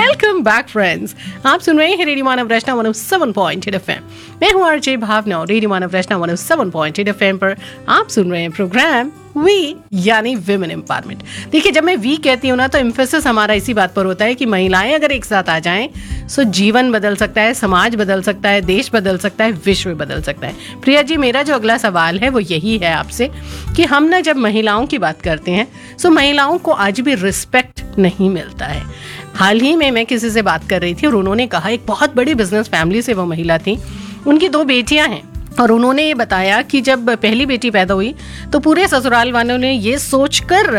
Welcome back friends. आप सुन रहे हैं रेडियो मानव रचना 107.8 FM। मैं हूं आरजे भावना और रेडियो मानव रचना 107.8 FM पर आप सुन रहे हैं प्रोग्राम वी यानी विमेन एम्पावरमेंट। देखिए, जब मैं वी कहती हूँ ना तो एम्फेसिस हमारा इसी बात पर होता है कि महिलाएं अगर एक साथ आ जाएं तो जीवन बदल सकता है, समाज बदल सकता है, देश बदल सकता है, विश्व बदल सकता है। प्रिया जी, मेरा जो अगला सवाल है वो यही है आपसे कि हम ना जब महिलाओं की बात करते हैं तो महिलाओं को आज भी रिस्पेक्ट नहीं मिलता है। हाल ही में मैं किसी से बात कर रही थी और उन्होंने कहा, एक बहुत बड़ी बिजनेस फैमिली से वो महिला थी, उनकी 2 बेटियां हैं और उन्होंने ये बताया कि जब पहली बेटी पैदा हुई तो पूरे ससुराल वालों ने ये सोचकर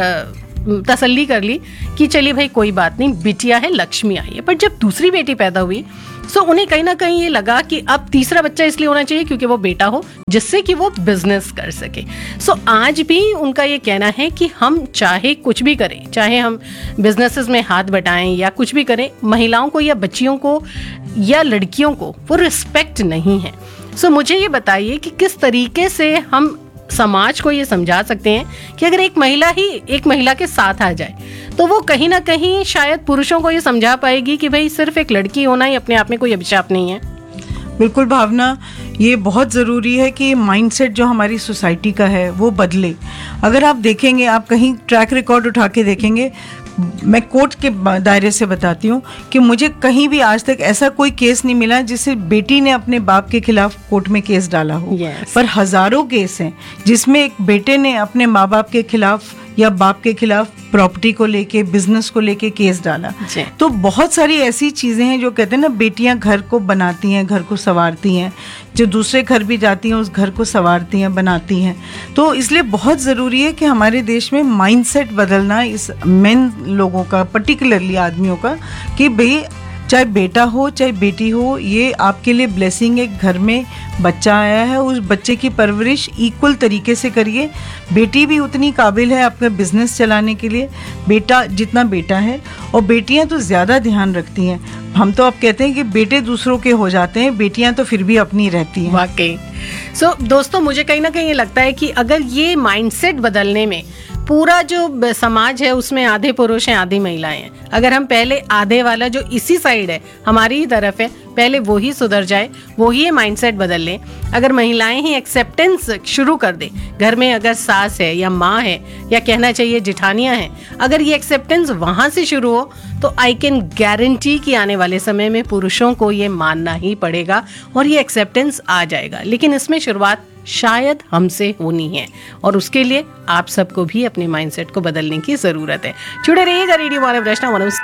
तसल्ली कर ली कि चलिए भाई कोई बात नहीं, बिटिया है, लक्ष्मी आई है। पर जब दूसरी बेटी पैदा हुई तो उन्हें कहीं ना कहीं ये लगा कि अब तीसरा बच्चा इसलिए होना चाहिए क्योंकि वो बेटा हो, जिससे कि वो बिजनेस कर सके। आज भी उनका ये कहना है कि हम चाहे कुछ भी करें, चाहे हम बिजनेसेस में हाथ बटाएं या कुछ भी करें, महिलाओं को या बच्चियों को या लड़कियों को वो रिस्पेक्ट नहीं है। मुझे ये बताइए कि किस तरीके से हम समाज को ये समझा सकते हैं कि अगर एक महिला के साथ आ जाए तो वो कहीं ना कहीं शायद पुरुषों को ये समझा पाएगी कि भाई सिर्फ एक लड़की होना ही अपने आप में कोई अभिशाप नहीं है। बिल्कुल भावना, ये बहुत ज़रूरी है कि माइंडसेट जो हमारी सोसाइटी का है वो बदले। अगर आप देखेंगे, आप कहीं ट्रैक रिकॉर्ड उठा के देखेंगे, मैं कोर्ट के दायरे से बताती हूँ कि मुझे कहीं भी आज तक ऐसा कोई केस नहीं मिला जिससे बेटी ने अपने बाप के खिलाफ कोर्ट में केस डाला हो। पर हजारों केस हैं जिसमें एक बेटे ने अपने माँ बाप के खिलाफ या बाप के खिलाफ प्रॉपर्टी को लेके, बिजनेस को लेके केस डाला। तो बहुत सारी ऐसी चीज़ें हैं जो कहते हैं ना, बेटियां घर को बनाती हैं, घर को संवारती हैं, जो दूसरे घर भी जाती हैं उस घर को संवारती हैं, बनाती हैं। तो इसलिए बहुत ज़रूरी है कि हमारे देश में माइंडसेट बदलना इस मेन लोगों का, पर्टिकुलरली आदमियों का, कि भाई चाहे बेटा हो चाहे बेटी हो, ये आपके लिए ब्लेसिंग है। घर में बच्चा आया है, उस बच्चे की परवरिश इक्वल तरीके से करिए। बेटी भी उतनी काबिल है आपका बिजनेस चलाने के लिए, बेटा जितना बेटा है, और बेटियां तो ज़्यादा ध्यान रखती हैं। हम तो अब कहते हैं कि बेटे दूसरों के हो जाते हैं, बेटियां तो फिर भी अपनी रहती हैं। वाकई। दोस्तों, मुझे कहीं ना कहीं ये लगता है कि अगर ये माइंडसेट बदलने में पूरा जो समाज है उसमें आधे पुरुष हैं आधी महिलाएं हैं, अगर हम पहले आधे वाला जो इसी साइड है, हमारी ही तरफ है, पहले वो ही सुधर जाए, वो ही माइंडसेट बदल लें, अगर महिलाएं ही एक्सेप्टेंस शुरू कर दे, घर में अगर सास है या माँ है या कहना चाहिए जिठानियां हैं, अगर ये एक्सेप्टेंस वहां से शुरू हो तो आई कैन गारंटी कि आने वाले समय में पुरुषों को ये मानना ही पड़ेगा और ये एक्सेप्टेंस आ जाएगा। लेकिन इसमें शुरुआत शायद हमसे होनी है और उसके लिए आप सबको भी अपने माइंडसेट को बदलने की जरूरत है। जुड़े रहिएगा रेडियो मानव रचना 107.8